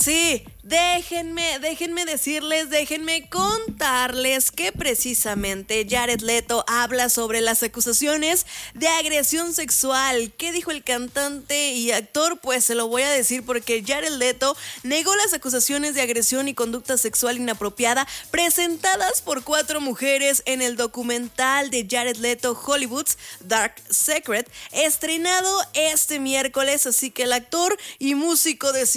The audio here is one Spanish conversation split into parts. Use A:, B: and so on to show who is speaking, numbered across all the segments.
A: Sí, déjenme decirles, déjenme contarles que precisamente Jared Leto habla sobre las acusaciones de agresión sexual. ¿Qué dijo el cantante y actor? Pues se lo voy a decir porque Jared Leto negó las acusaciones de agresión y conducta sexual inapropiada presentadas por 4 mujeres en el documental de Jared Leto Hollywood's Dark Secret, estrenado este miércoles. Así que el actor y músico de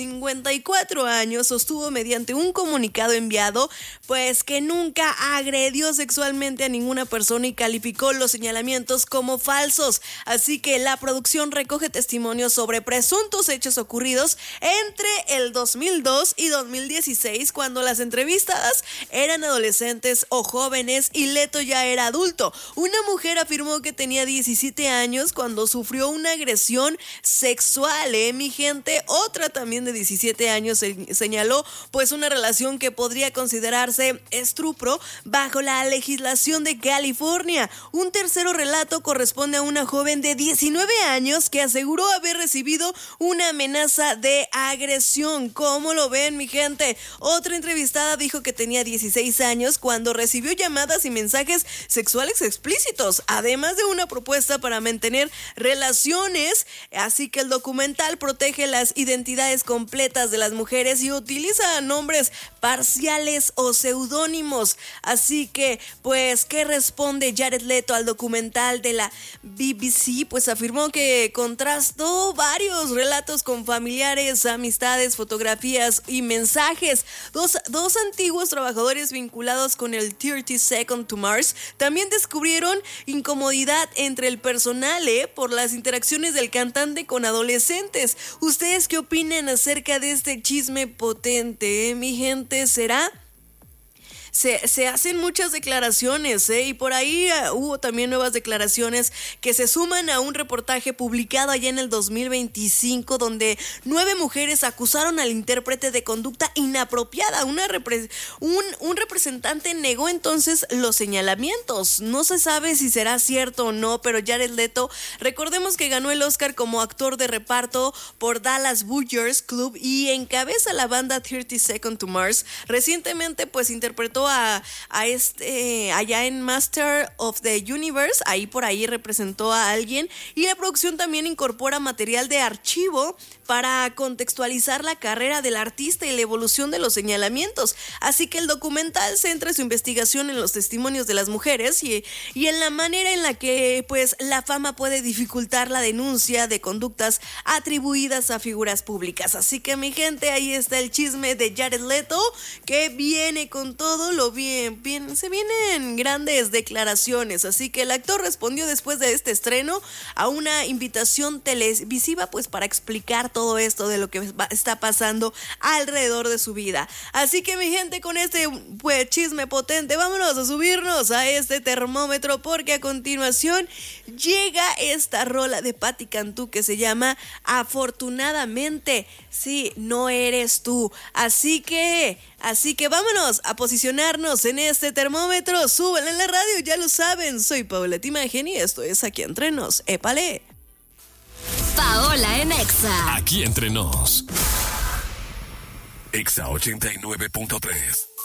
A: 54 años sostuvo mediante un comunicado enviado pues que nunca agredió sexualmente a ninguna persona y calificó los señalamientos como falsos. Así que la producción recoge testimonios sobre presuntos hechos ocurridos entre el 2002 y 2016, cuando las entrevistadas eran adolescentes o jóvenes y Leto ya era adulto. Una mujer afirmó que tenía 17 años cuando sufrió una agresión sexual, mi gente. Otra también de 17 años señaló pues una relación que podría considerarse estupro bajo la legislación de California. Un tercero relato corresponde a una joven de 19 años que aseguró haber recibido una amenaza de agresión. ¿Cómo lo ven, mi gente? Otra entrevistada dijo que tenía 16 años cuando recibió llamadas y mensajes sexuales explícitos, además de una propuesta para mantener relaciones. Así que el documental protege las identidades completas de las mujeres y utiliza nombres parciales o seudónimos. Así que, pues, ¿qué responde Jared Leto al documental de la BBC? Pues afirmó que contrastó varios relatos con familiares, amistades, fotografías y mensajes. Dos antiguos trabajadores vinculados con el 30 Seconds to Mars también descubrieron incomodidad entre el personal por las interacciones del cantante con adolescentes. ¿Ustedes qué opinan acerca de este chisme potente, mi gente? ¿Será? Se hacen muchas declaraciones, y por ahí hubo también nuevas declaraciones que se suman a un reportaje publicado allá en el 2025 donde 9 mujeres acusaron al intérprete de conducta inapropiada. Un representante negó entonces los señalamientos. No se sabe si será cierto o no, pero Jared Leto, recordemos que ganó el Oscar como actor de reparto por Dallas Buyers Club y encabeza la banda 30 Seconds to Mars. Recientemente pues interpretó a allá en Master of the Universe, ahí por ahí representó a alguien, y la producción también incorpora material de archivo para contextualizar la carrera del artista y la evolución de los señalamientos. Así que el documental centra su investigación en los testimonios de las mujeres y en la manera en la que pues la fama puede dificultar la denuncia de conductas atribuidas a figuras públicas. Así que, mi gente, ahí está el chisme de Jared Leto, que viene con todo lo bien, se vienen grandes declaraciones. Así que el actor respondió después de este estreno a una invitación televisiva pues para explicar todo esto de lo que está pasando alrededor de su vida. Así que, mi gente, con este pues chisme potente, vámonos a subirnos a este termómetro, porque a continuación llega esta rola de Patti Cantú que se llama Afortunadamente. Sí, no eres tú. Así que vámonos a posicionarnos en este termómetro. Súbanle en la radio, ya lo saben. Soy Paulette Imagen y esto es Aquí Entre Nos. ¡Épale!
B: Paola en Exa.
C: Aquí Entre Nos. Exa 89.3.